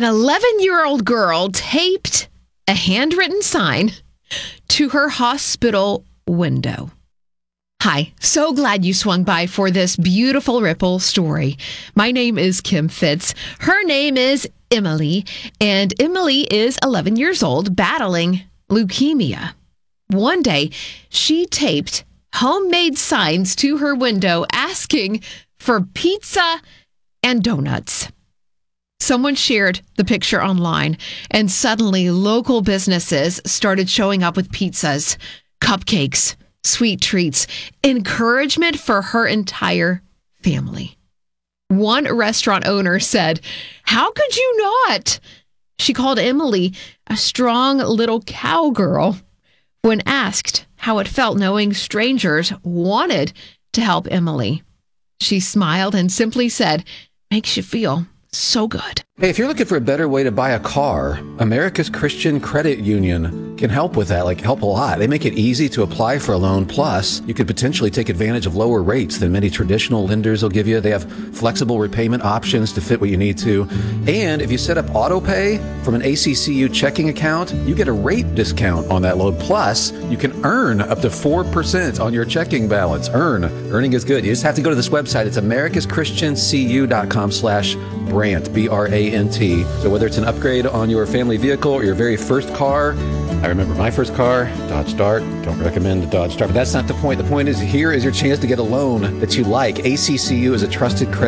An 11-year-old girl taped a handwritten sign to her hospital window. Hi, so glad you swung by for this beautiful Ripple story. My name is Kim Fitz. Her name is Emily, and Emily is 11 years old, battling leukemia. One day, she taped homemade signs to her window asking for pizza and donuts. Someone shared the picture online, and suddenly local businesses started showing up with pizzas, cupcakes, sweet treats, encouragement for her entire family. One restaurant owner said, "How could you not?" She called Emily a strong little cowgirl. When asked how it felt knowing strangers wanted to help Emily, she smiled and simply said, "Makes you feel so good." Hey, if you're looking for a better way to buy a car, America's Christian Credit Union can help with that, help a lot. They make it easy to apply for a loan. Plus, you could potentially take advantage of lower rates than many traditional lenders will give you. They have flexible repayment options to fit what you need to. And if you set up auto pay from an ACCU checking account, you get a rate discount on that loan. Plus, you can earn up to 4% on your checking balance. Earning is good. You just have to go to this website. It's americaschristiancu.com/Brant, BRANT. So whether it's an upgrade on your family vehicle or your very first car, I remember my first car, Dodge Dart. Don't recommend the Dodge Dart, but that's not the point. The point is, here is your chance to get a loan that you like. ACCU is a trusted credit